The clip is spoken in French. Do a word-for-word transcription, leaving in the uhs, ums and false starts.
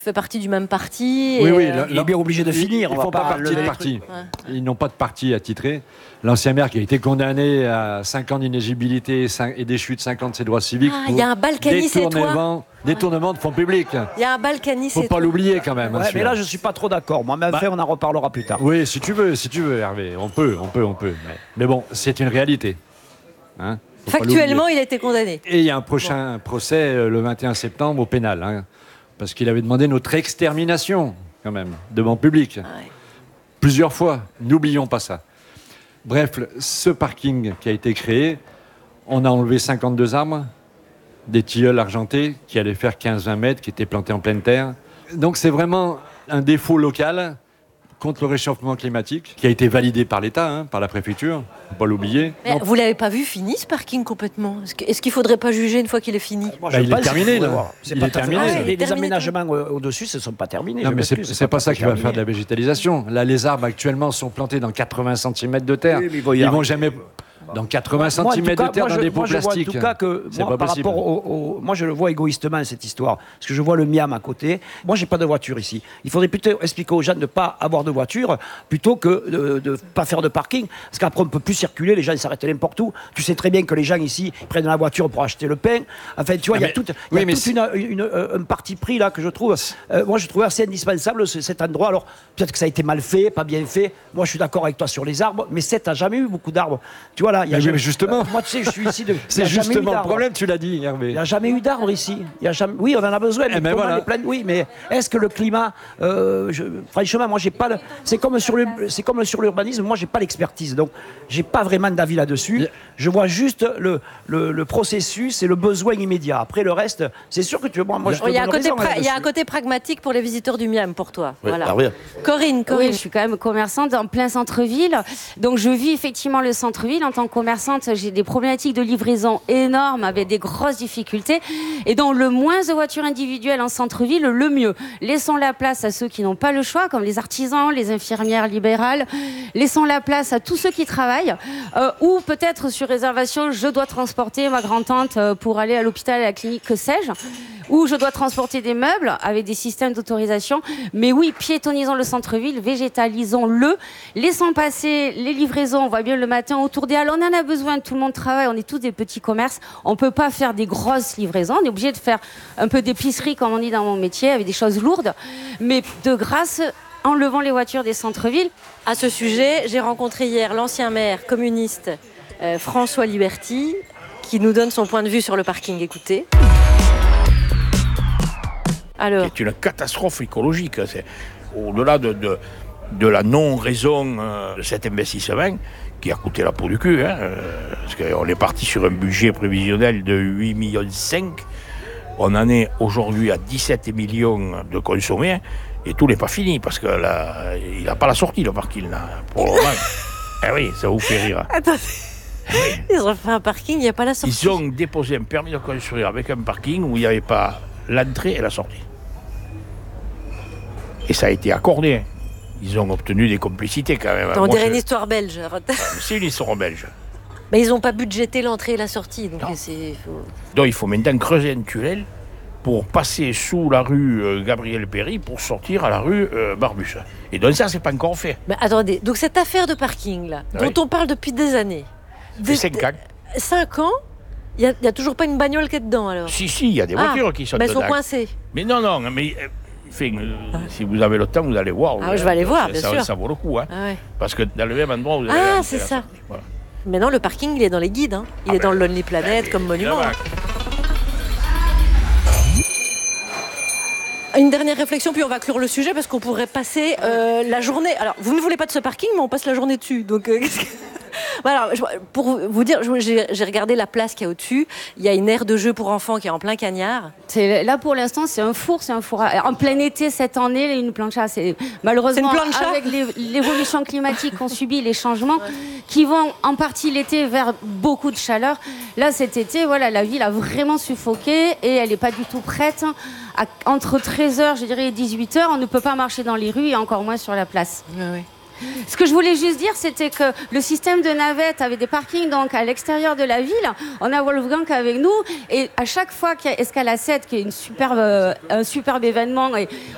fait partie du même parti. Oui, et oui, euh... il est bien obligé de finir. Ils ne font pas, pas partie de parti. Ouais. Ils n'ont pas de parti attitré. L'ancien maire qui a été condamné à cinq ans d'inéligibilité et déchu de cinq ans de ses droits civiques. Ah, il y a un Balkany, c'est toi. Détournement ouais. de fonds publics. Il y a un Balkany, c'est toi. Faut pas l'oublier quand même. Ouais, hein, mais là, je suis pas trop d'accord. Moi, même bah, fait, on en reparlera plus tard. Oui, si tu veux, si tu veux, Hervé. On peut, on peut, on peut. Mais, mais bon, c'est une réalité. Hein, factuellement, il a été condamné. Et il y a un prochain bon. procès le vingt et un septembre au pénal. Hein, parce qu'il avait demandé notre extermination, quand même, devant public. Ouais. Plusieurs fois. N'oublions pas ça. Bref, ce parking qui a été créé, on a enlevé cinquante-deux arbres, des tilleuls argentés qui allaient faire quinze à vingt mètres, qui étaient plantés en pleine terre. Donc c'est vraiment un défaut local contre le réchauffement climatique, qui a été validé par l'État, hein, par la préfecture, il ne faut pas l'oublier. Mais vous ne l'avez pas vu fini, ce parking, complètement? Est-ce qu'il ne faudrait pas juger une fois qu'il est fini? Moi, bah, il, est terminé, là. C'est il pas est terminé. Ah, les, les aménagements au-dessus, ce ne sont pas terminés. Non, mais c'est, c'est pas, pas ça qui va faire de la végétalisation. Là, les arbres, actuellement, sont plantés dans quatre-vingts centimètres de terre. Oui, ils ne vont jamais... Dans quatre-vingts centimètres de terre, dans des pots plastiques. En tout cas, que c'est moi, pas par possible. rapport au, au, moi, je le vois égoïstement, cette histoire. Parce que je vois le Miam à côté. Moi, j'ai pas de voiture ici. Il faudrait plutôt expliquer aux gens de ne pas avoir de voiture plutôt que de ne pas faire de parking. Parce qu'après, on ne peut plus circuler. Les gens s'arrêtent n'importe où. Tu sais très bien que les gens ici prennent la voiture pour acheter le pain. Enfin, tu vois, il y a toute, y a toute une, une, une, un parti pris là que je trouve. Euh, moi, je trouve assez indispensable cet endroit. Alors, peut-être que ça a été mal fait, pas bien fait. Moi, je suis d'accord avec toi sur les arbres. Mais Sète n'a jamais eu beaucoup d'arbres. Tu vois là, il y a jamais, justement. Euh, moi, tu sais, je suis ici de. C'est justement le problème, tu l'as dit, Hervé. Il n'y a jamais eu d'arbres ici. Il y a jamais... Oui, on en a besoin. Mais, eh ben voilà. plein... Oui, mais est-ce que le climat. Euh, je... Franchement, moi, j'ai pas. Le... C'est comme sur le... c'est comme sur l'urbanisme. Moi, j'ai pas l'expertise. Donc, j'ai pas vraiment d'avis là-dessus. Yeah. Je vois juste le, le, le processus et le besoin immédiat. Après, le reste, c'est sûr que tu veux. Moi, moi, je il y a un côté, pra... il y a un côté pragmatique pour les visiteurs du Miam, pour toi. Oui, voilà. Ah oui. Corinne, Corinne. Oui, je suis quand même commerçante en plein centre-ville. Donc, je vis effectivement le centre-ville. En tant que commerçante, j'ai des problématiques de livraison énormes avec des grosses difficultés. Et donc, le moins de voitures individuelles en centre-ville, le mieux. Laissons la place à ceux qui n'ont pas le choix, comme les artisans, les infirmières libérales. Laissons la place à tous ceux qui travaillent. Euh, ou peut-être sur réservation, je dois transporter ma grand-tante pour aller à l'hôpital, à la clinique, que sais-je. Ou je dois transporter des meubles avec des systèmes d'autorisation. Mais oui, piétonnisons le centre-ville, végétalisons-le, laissons passer les livraisons. On voit bien le matin autour des halles, on en a besoin, tout le monde travaille, on est tous des petits commerces. On ne peut pas faire des grosses livraisons, on est obligé de faire un peu d'épicerie, comme on dit dans mon métier, avec des choses lourdes. Mais de grâce, enlevons les voitures des centres-villes. À ce sujet, j'ai rencontré hier l'ancien maire communiste euh, François Liberty, qui nous donne son point de vue sur le parking. Écoutez. Alors. C'est une catastrophe écologique. C'est au-delà de, de, de la non-raison euh, de cet investissement qui a coûté la peau du cul. Hein, euh, parce qu'on est parti sur un budget prévisionnel de huit virgule cinq millions. On en est aujourd'hui à dix-sept millions de consommés. Et tout n'est pas fini parce qu'il n'a pas la sortie, le parking, là, pour le moment. Eh oui, ça vous fait rire. Attendez. Oui. Ils ont fait un parking, il n'y a pas la sortie. Ils ont déposé un permis de construire avec un parking où il n'y avait pas l'entrée et la sortie. Et ça a été accordé. Ils ont obtenu des complicités quand même. On Moi, dirait je... une histoire belge. C'est une histoire belge. Mais ils n'ont pas budgété l'entrée et la sortie. Donc, c'est... Faut... donc il faut maintenant creuser un tunnel pour passer sous la rue euh, Gabriel Péry pour sortir à la rue euh, Barbus. Et donc ça, c'est pas encore fait. Mais attendez, donc cette affaire de parking là, oui. dont on parle depuis des années. Des cinq ans. Cinq ans. Il n'y a, a toujours pas une bagnole qui est dedans alors. Si si, il y a des voitures ah, qui sont ben dedans. Elles sont coincées. Mais non non, mais euh, fait, euh, ah. si vous avez le temps, vous allez voir. Ah, je vais aller voir, bien ça, sûr. Ça vaut le coup, hein. Ah, ouais. Parce que dans le même endroit, vous allez. Ah, c'est ça. Voilà. Mais non, le parking, il est dans les guides. Hein. Il ah est ben, dans le Lonely Planet ben, comme monument. Hein. Une dernière réflexion, puis on va clore le sujet parce qu'on pourrait passer euh, la journée. Alors, vous ne voulez pas de ce parking, mais on passe la journée dessus. Donc, euh, qu'est-ce que... Voilà, pour vous dire, j'ai, j'ai regardé la place qu'il y a au-dessus. Il y a une aire de jeu pour enfants qui est en plein cagnard. C'est, là, pour l'instant, c'est un four, c'est un four. À, en plein été, cette année, une plancha. C'est malheureusement c'est une plancha avec les, l'évolution climatique qu'on subit, les changements ouais. qui vont en partie l'été vers beaucoup de chaleur. Là, cet été, voilà, la ville a vraiment suffoqué et elle n'est pas du tout prête. À, entre treize heures, je dirais, et dix-huit heures, on ne peut pas marcher dans les rues et encore moins sur la place. Ouais, ouais. Ce que je voulais juste dire, c'était que le système de navettes avait des parkings donc à l'extérieur de la ville. On a Wolfgang avec nous et à chaque fois qu'il y a Escalade sept, qui est une superbe, euh, un superbe événement, et